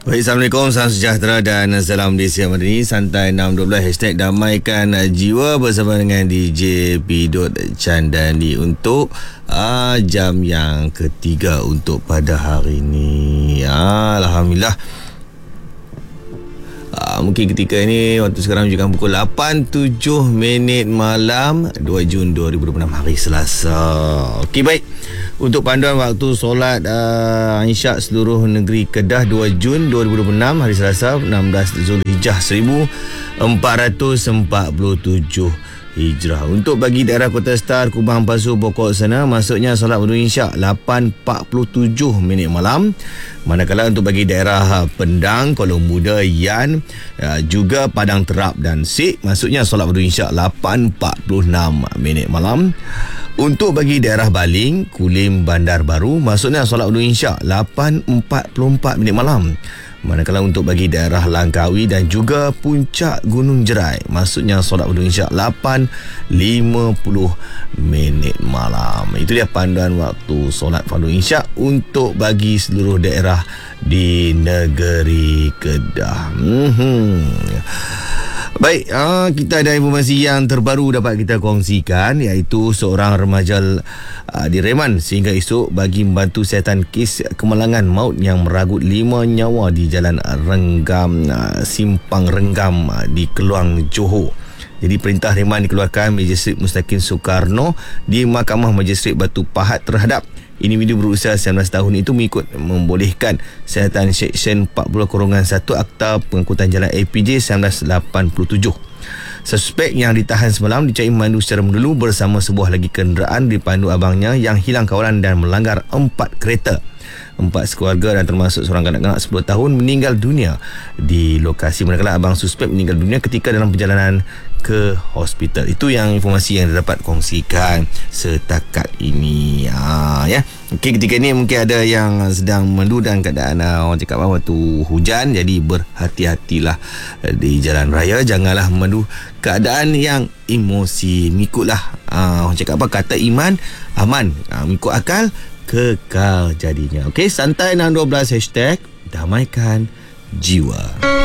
Baik, Assalamualaikum, salam sejahtera dan salam Malaysia Madani. Santai 612 hashtag damaikan jiwa bersama dengan DJ Pidot Chandani untuk jam yang ketiga untuk pada hari ini. Alhamdulillah. Mungkin ketika ini waktu sekarang juga pukul 8.07 malam 2 Jun 2026 hari Selasa. Okey, baik. Untuk panduan waktu solat Isyak seluruh negeri Kedah 2 Jun 2026 hari Selasa 16 Zulhijjah 1447 Hijrah. Untuk bagi daerah Kota Star, Kubang, Pasu, Pokok sana, masuknya solat Wadu Isyak 8.47 malam. Manakala untuk bagi daerah Pendang, Kuala Muda, Yan, juga Padang Terap dan Sik, masuknya solat Wadu Isyak 8.46 malam. Untuk bagi daerah Baling, Kulim, Bandar Baru, masuknya solat Wadu Isyak 8.44 malam. Manakala untuk bagi daerah Langkawi dan juga Puncak Gunung Jerai, maksudnya solat Wadu Isyak 8.50 malam. Itu dia panduan waktu solat Wadu Isyak untuk bagi seluruh daerah di negeri Kedah. Baik, kita ada informasi yang terbaru dapat kita kongsikan, iaitu seorang remaja direman sehingga esok bagi membantu siasatan kes kemalangan maut yang meragut 5 nyawa di Jalan Renggam, Simpang Renggam di Keluang, Johor. Jadi perintah reman dikeluarkan Magistrate Mustaqim Soekarno di Mahkamah Magistrate Batu Pahat terhadap individu berusia 19 tahun itu mengikut membolehkan siasatan Seksyen 40/1 Akta Pengangkutan Jalan APJ 1987. Suspek yang ditahan semalam dicari memandu secara mendelul bersama sebuah lagi kenderaan dipandu abangnya yang hilang kawalan dan melanggar 4 kereta. 4 sekeluarga dan termasuk seorang kanak-kanak 10 tahun meninggal dunia di lokasi, manakala abang suspek meninggal dunia ketika dalam perjalanan ke hospital. Itu yang informasi yang dapat kongsikan setakat ini. Ya. Okey, ketika ini mungkin ada yang sedang memandu dan keadaan orang cakap waktu hujan, jadi berhati-hatilah di jalan raya, janganlah memandu keadaan yang emosi. Mengikutlah orang cakap kata iman aman, mengikut akal kekal jadinya. Okey, santai 612 hashtag damaikan jiwa.